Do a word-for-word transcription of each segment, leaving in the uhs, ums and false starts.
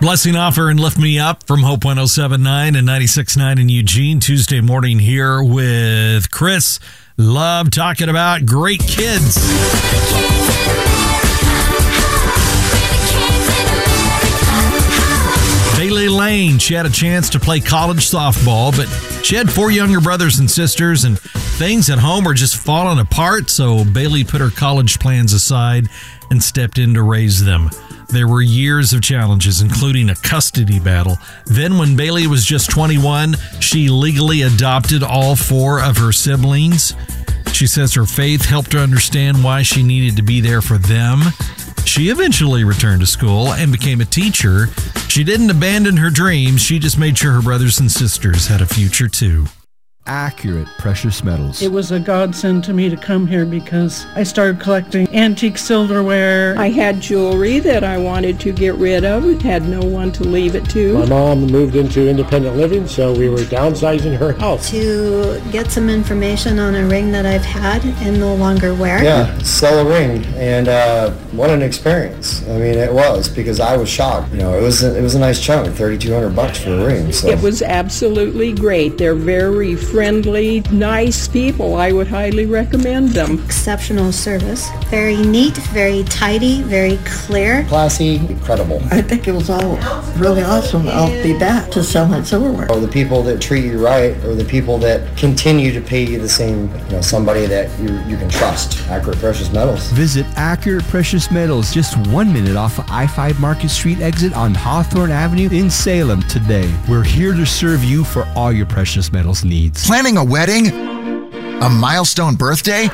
Blessing Offer and Lift Me Up from Hope one oh seven point nine and ninety-six point nine in Eugene. Tuesday morning here with Chris. Love talking about great kids. Bailey Lane, she had a chance to play college softball, but she had four younger brothers and sisters, and things at home were just falling apart, so Bailey put her college plans aside and stepped in to raise them. There were years of challenges, including a custody battle. Then when Bailey was just twenty-one, she legally adopted all four of her siblings. She says her faith helped her understand why she needed to be there for them. She eventually returned to school and became a teacher. She didn't abandon her dreams. She just made sure her brothers and sisters had a future too. Accurate Precious Metals. It was a godsend to me to come here because I started collecting antique silverware. I had jewelry that I wanted to get rid of, had no one to leave it to. My mom moved into independent living, so we were downsizing her house. To get some information on a ring that I've had and no longer wear. Yeah, sell a ring, and uh, what an experience. I mean, it was, because I was shocked. You know, it was a, it was a nice chunk, thirty-two hundred bucks for a ring. So. It was absolutely great. They're very friendly, nice people. I would highly recommend them. Exceptional service. Very neat, very tidy, very clear. Classy, incredible. I think it was all really awesome. I'll be back to sell my silverware. Or the people that treat you right, or the people that continue to pay you the same, you know, somebody that you, you can trust. Accurate Precious Metals. Visit Accurate Precious Metals, just one minute off of I five Market Street exit on Hawthorne Avenue in Salem today. We're here to serve you for all your precious metals needs. Planning a wedding? A milestone birthday?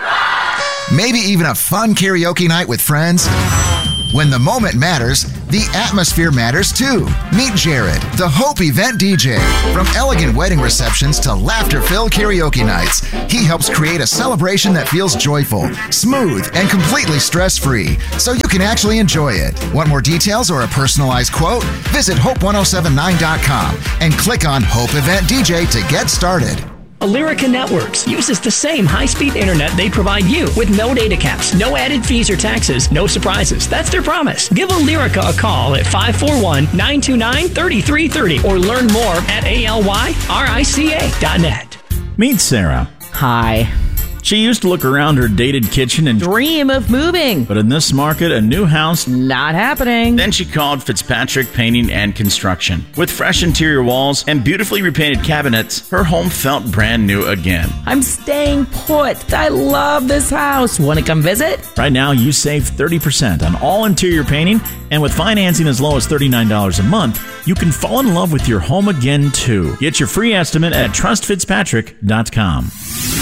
Maybe even a fun karaoke night with friends? When the moment matters, the atmosphere matters too. Meet Jared, the Hope Event D J. From elegant wedding receptions to laughter-filled karaoke nights, he helps create a celebration that feels joyful, smooth, and completely stress-free, so you can actually enjoy it. Want more details or a personalized quote? Visit hope ten seventy-nine dot com and click on Hope Event D J to get started. Alerica Networks uses the same high-speed internet they provide you with no data caps, no added fees or taxes, no surprises. That's their promise. Give Alerica a call at five four one, nine two nine, three three three zero or learn more at A L Y R I C A dot net. Meet Sarah. Hi. She used to look around her dated kitchen and dream of moving. But in this market, a new house... not happening. Then she called Fitzpatrick Painting and Construction. With fresh interior walls and beautifully repainted cabinets, her home felt brand new again. I'm staying put. I love this house. Want to come visit? Right now, you save thirty percent on all interior painting, and with financing as low as thirty-nine dollars a month, you can fall in love with your home again, too. Get your free estimate at trust fitzpatrick dot com.